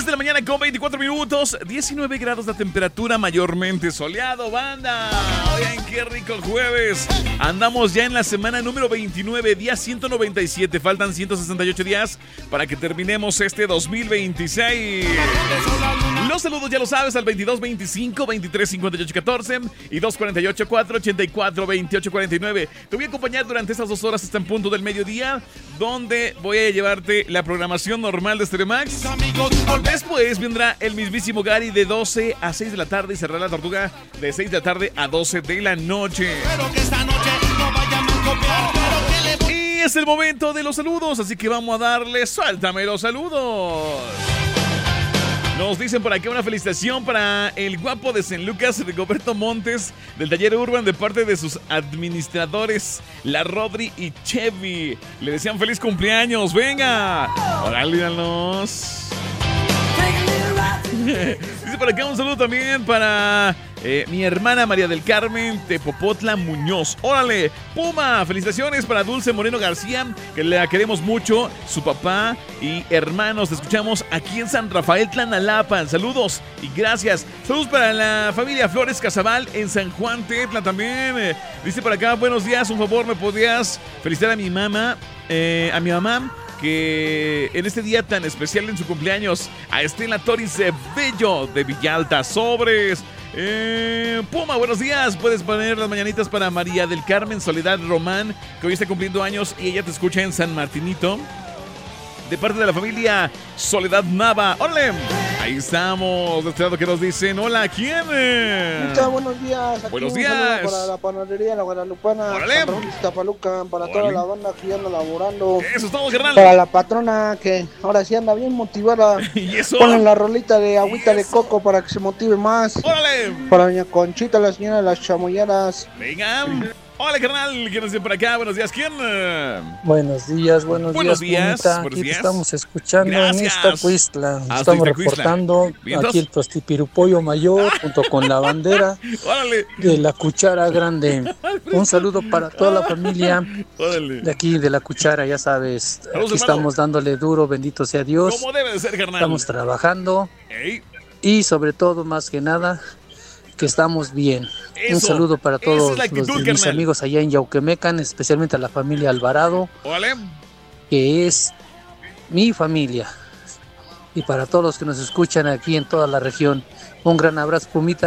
10 de la mañana con 24 minutos, 19 grados de temperatura, mayormente soleado, banda. Oigan, qué rico el jueves. Andamos ya en la semana número 29, día 197. Faltan 168 días para que terminemos este 2026. Los saludos ya lo sabes al 2225 23 58 14 y 248 484 28 49. Te voy a acompañar durante estas 2 horas hasta en punto del mediodía, donde voy a llevarte la programación normal de Stereo Max. Después vendrá el mismísimo Gary de 12 a 6 de la tarde y cerrará la Tortuga de 6 de la tarde a 12 de la noche. Y es el momento de los saludos, así que vamos a darle, suéltame los saludos. Nos dicen por acá una felicitación para el guapo de San Lucas, Rigoberto Montes, del taller Urban, de parte de sus administradores, la Rodri y Chevy. Le desean feliz cumpleaños, venga. Órale, díganos. Dice por acá un saludo también para mi hermana María del Carmen de Popotla Muñoz. ¡Órale! Puma, felicitaciones para Dulce Moreno García, que la queremos mucho, su papá y hermanos. Te escuchamos aquí en San Rafael Tlanalapan. Saludos y gracias. Saludos para la familia Flores Casabal en San Juan Tetla también. Dice por acá, buenos días, un favor, ¿me podrías felicitar a mi mamá? Que en este día tan especial en su cumpleaños, a Estela Toris Bello de Villalta. Sobres. Puma, buenos días. Puedes poner las mañanitas para María del Carmen Soledad Román, que hoy está cumpliendo años y ella te escucha en San Martinito, de parte de la familia Soledad Nava. ¡Órale! Ahí estamos. De este lado que nos dicen, hola, ¿quién? Muchas buenos días. Aquí buenos días. Para la panadería La Guadalupana, Tapaluca, para toda la banda que anda laborando. Eso es todo, carnal. Para la patrona que ahora sí anda bien motivada. ¿Y eso? Ponen la rolita de agüita de coco para que se motive más. ¡Órale! Para doña Conchita, la señora de las chamoyeras. Venga. Hola, carnal, ¿quién nos dice por acá? Buenos días, ¿quién? Buenos días, buenos días. Aquí te estamos escuchando. Gracias. En Iztacuistla. Estamos reportando aquí el Tostipirupollo Mayor junto con la bandera de la Cuchara Grande. Un saludo para toda la familia de aquí de la Cuchara, ya sabes. Aquí estamos dándole duro, bendito sea Dios. Como debe de ser, carnal. Estamos trabajando y sobre todo, más que nada, que estamos bien. Un saludo para todos mis amigos allá en Yauquemecan, especialmente a la familia Alvarado, que es mi familia. Y para todos los que nos escuchan aquí en toda la región, un gran abrazo, Pumita.